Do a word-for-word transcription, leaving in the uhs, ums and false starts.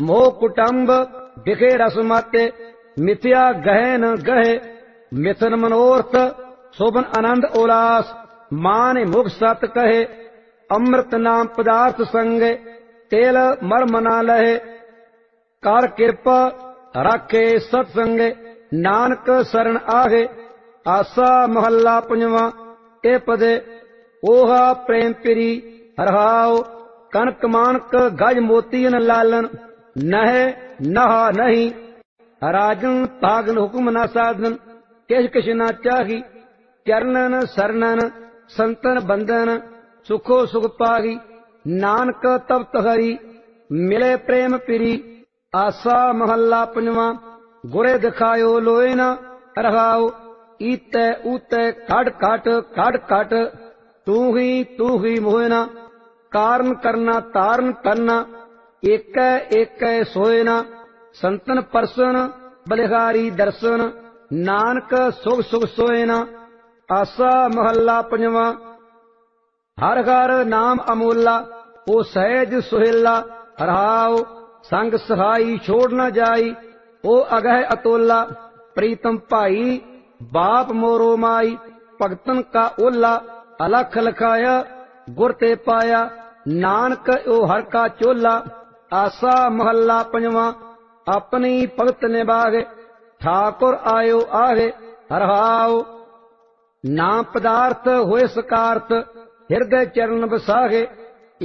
मोह कुटुंब बिखे रसमत, मिथ्या गहे न गहे, मिथन मनोरथ शोभन आनंद उल्लास, मान मुख सत कहे, अमृत नाम पदार्थ संगे, तेल मर्म ना लहे, कर कृपा राखे सत्संगे, नानक शरण आहे। आसा महला पंजवा। ए पदे ओहा प्रेम पिरी हरहाओ, कनक मानक गज मोती न लालन, नहे नहा नहीं, राजन तागन हुक्म न साधन, किश किश न चाही, चरणन शरणन संतन बंदन, सुखो सुख पाही, नानक तपत हरि, मिले प्रेम पिरी। आसा महला पंजवा। गुरे दिखायो लोए न रहाओ, ईतै ऊतै खड़ खट खड़ खट, तू ही तू ही मोहना, कारण करना तारण करना, एकै एकै सोयना, संतन परसन बलिहारी दर्शन, नानक सुख सुख सोयना। आसा महला पंजवा। हर हर नाम अमोला, ओ सहज सुहेला, रहाओ संग सहाई छोड़ न जाई, ओ अगह अतोला, प्रीतम भाई बाप मोरो माई, भगतन का ओला, अलख लखाया गुर ते पाया, नानक ओ हर का चोला। आसा महला पंजवा। अपनी भगत निभागे, ठाकुर आयो आहे, रहाओ नाम पदार्थ होए सकारत, हृदय चरण बसागे,